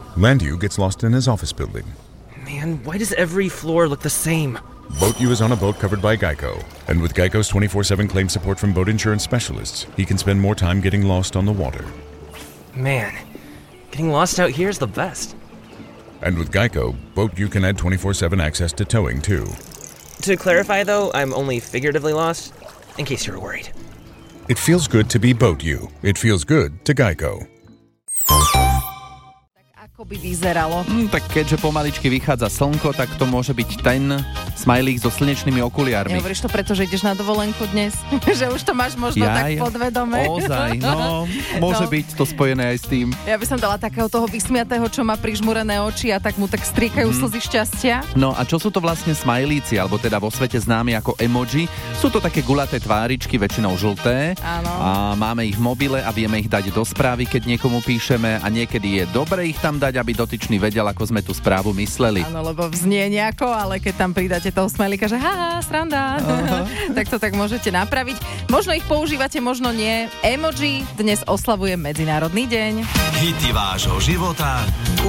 Landu gets lost in his office building. Man, why does every floor look the same? Boat U is on a boat covered by Geico. And with Geico's 24/7 claim support from boat insurance specialists, he can spend more time getting lost on the water. Man, getting lost out here is the best. And with Geico, Boat U can add 24/7 access to towing, too. To clarify, though, I'm only figuratively lost, in case you're worried. It feels good to be Boat U. It feels good to Geico. Ako by vyzeralo? Tak keďže pomaličky vychádza slnko, tak to môže byť ten smajlík so slnečnými okuliármi. Hovoríš to preto, že ideš na dovolenku dnes? Že už to máš možno tak podvedome? Ozaj, no, môže byť to spojené aj s tým. Ja by som dala takého toho vysmiatého, čo má prižmúrené oči a tak mu tak striekajú slzy šťastia. No a čo sú to vlastne smajlíci, alebo teda vo svete známi ako emoji? Sú to také gulaté tváričky, väčšinou žlté. Áno. A máme ich v mobile a vieme ich dať do správy, keď niekomu píšeme, a niekedy je dobre ich tam dať, aby dotyčný vedel, ako sme tú správu mysleli. Áno, lebo vznie nejako, ale keď tam pridáte toho smajlíka, že haha, sranda, tak to tak môžete napraviť. Možno ich používate, možno nie. Emoji dnes oslavuje Medzinárodný deň. Hity vášho života